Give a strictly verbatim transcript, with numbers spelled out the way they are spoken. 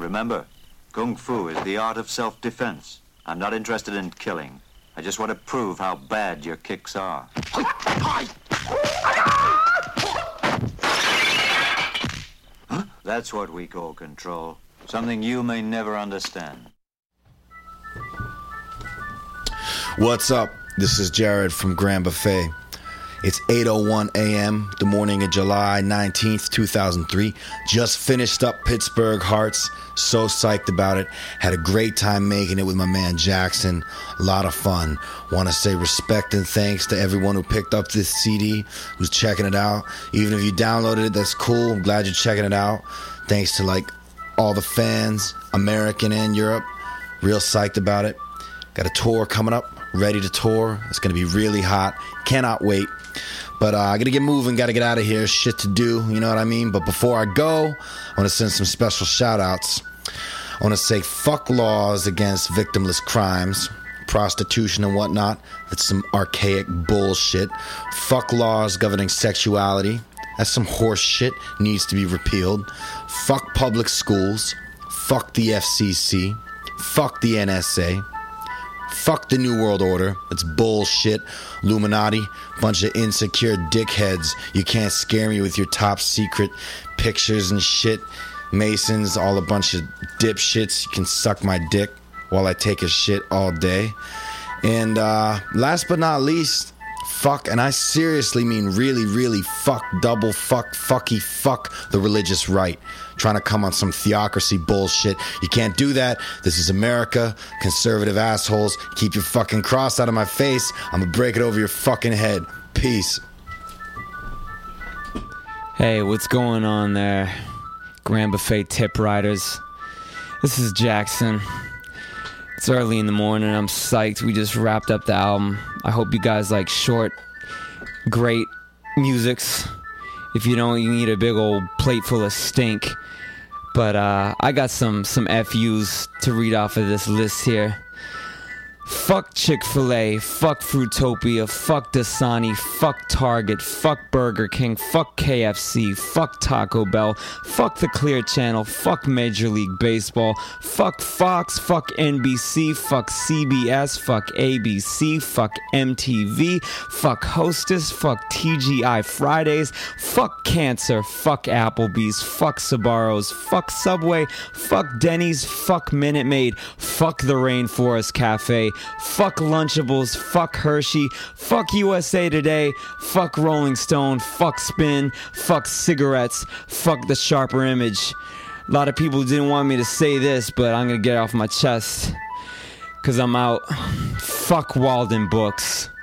Remember, Kung Fu is the art of self-defense. I'm not interested in killing. I just want to prove how bad your kicks are. Huh? That's what we call control. Something you may never understand. What's up? This is Jared from Grand Buffet. It's eight oh one a.m., the morning of July nineteenth, two thousand three. Just finished up Pittsburgh Hearts. So psyched about it. Had a great time making it with my man Jackson. A lot of fun. Want to say respect and thanks to everyone who picked up this C D, who's checking it out. Even if you downloaded it, that's cool. I'm glad you're checking it out. Thanks to, like, all the fans, American and Europe. Real psyched about it. Got a tour coming up. Ready to tour. It's going to be really hot. Cannot wait. But uh, I got to get moving. Got to get out of here. Shit to do. You know what I mean? But before I go, I want to send some special shout-outs. I want to say fuck laws against victimless crimes, prostitution and whatnot. That's some archaic bullshit. Fuck laws governing sexuality. That's some horse shit. Needs to be repealed. Fuck public schools. Fuck the F C C. Fuck the N S A. Fuck the New World Order. It's bullshit. Illuminati. Bunch of insecure dickheads. You can't scare me with your top secret pictures and shit. Masons, all a bunch of dipshits. You can suck my dick while I take a shit all day. And uh, last but not least, fuck, and I seriously mean really, really fuck, double fuck, fucky fuck the religious right. Trying to come on some theocracy bullshit. You can't do that. This is America. Conservative assholes. Keep your fucking cross out of my face. I'm gonna break it over your fucking head. Peace. Hey, what's going on there? Grand Buffet tip riders. This is Jackson. It's early in the morning. I'm psyched. We just wrapped up the album. I hope you guys like short, great musics. If you don't, you need a big old plate full of stink. But uh, I got some some F U's to read off of this list here. Fuck Chick-fil-A, fuck Fruitopia, fuck Dasani, fuck Target, fuck Burger King, fuck K F C, fuck Taco Bell, fuck the Clear Channel, fuck Major League Baseball, fuck Fox, fuck N B C, fuck C B S, fuck A B C, fuck M T V, fuck Hostess, fuck T G I Fridays, fuck Cancer, fuck Applebee's, fuck Sbarro's, fuck Subway, fuck Denny's, fuck Minute Maid, fuck the Rainforest Cafe, fuck Lunchables, fuck Hershey, fuck U S A Today, fuck Rolling Stone, fuck Spin, fuck cigarettes, fuck the Sharper Image. A lot of people didn't want me to say this, but I'm gonna get it off my chest, cause I'm out. Fuck Walden Books.